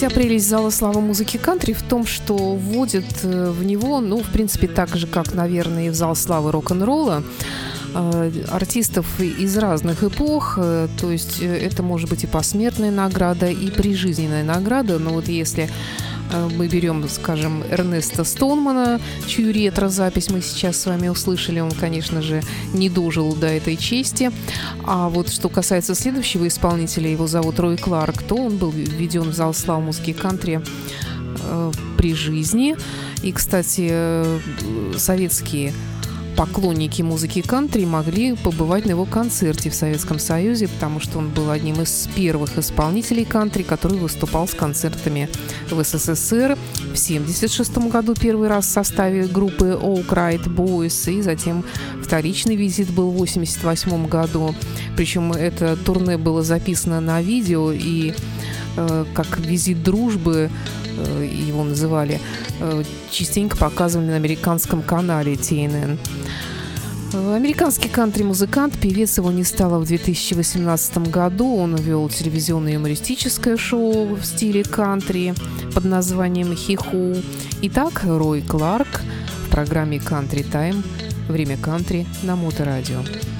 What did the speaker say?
Вся прелесть зала славы музыки кантри в том, что вводит в него, в принципе, так же, как, наверное, и в зал славы рок-н-ролла, артистов из разных эпох. То есть это может быть и посмертная награда, и прижизненная награда. Но вот если мы берем, скажем, Эрнеста Стоунмана, чью ретро-запись мы сейчас с вами услышали, он, конечно же, не дожил до этой чести. А вот что касается следующего исполнителя, его зовут Рой Кларк, то он был введен в зал славы музыки кантри при жизни. И, кстати, советские поклонники музыки кантри могли побывать на его концерте в Советском Союзе, потому что он был одним из первых исполнителей кантри, который выступал с концертами в СССР. В 1976 году первый раз в составе группы Oak Ridge Boys, и затем вторичный визит был в 1988 году. Причем это турне было записано на видео, и как визит дружбы его называли, частенько показывали на американском канале TNN. Американский кантри-музыкант, певец его не стало в 2018 году. Он вел телевизионное юмористическое шоу в стиле кантри под названием «Хи-ху». Итак, Рой Кларк в программе «Кантри Тайм». Время кантри на Моторадио.